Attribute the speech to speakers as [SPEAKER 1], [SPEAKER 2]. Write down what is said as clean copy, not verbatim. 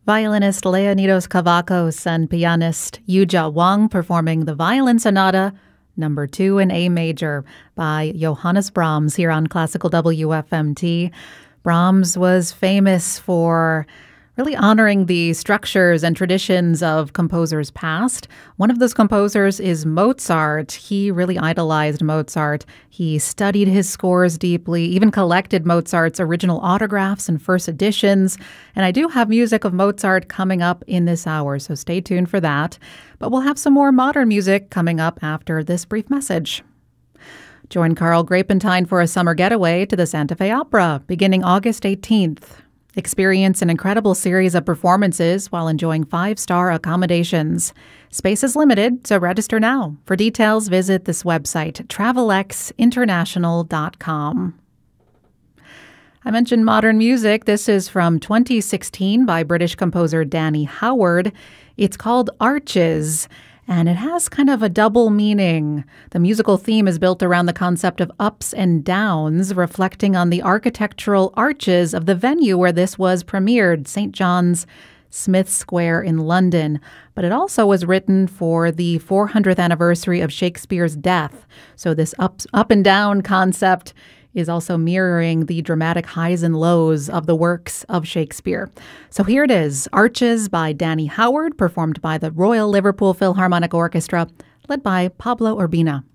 [SPEAKER 1] Violinist Leonidas Kavakos and pianist Yuja Wang performing the Violin Sonata Number 2 in A Major by Johannes Brahms here on Classical WFMT. Brahms was famous for really honoring the structures and traditions of composers past. One of those composers is Mozart. He really idolized Mozart. He studied his scores deeply, even collected Mozart's original autographs and first editions. And I do have music of Mozart coming up in this hour, so stay tuned for that. But we'll have some more modern music coming up after this brief message. Join Carl Grapentine for a summer getaway to the Santa Fe Opera beginning August 18th. Experience an incredible series of performances while enjoying 5-star accommodations. Space is limited, so register now. For details, visit this website, travelexinternational.com. I mentioned modern music. This is from 2016 by British composer Danny Howard. It's called Arches, and it has kind of a double meaning. The musical theme is built around the concept of ups and downs, reflecting on the architectural arches of the venue where this was premiered, St. John's Smith Square in London. But it also was written for the 400th anniversary of Shakespeare's death. So this up and down concept is also mirroring the dramatic highs and lows of the works of Shakespeare. So here it is, Arches by Danny Howard, performed by the Royal Liverpool Philharmonic Orchestra, led by Pablo Urbina.